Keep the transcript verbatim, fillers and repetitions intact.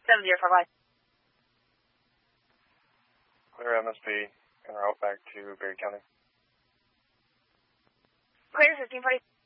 seven zero four five. Clear M S P en route back to Berry County. Clear fifteen forty.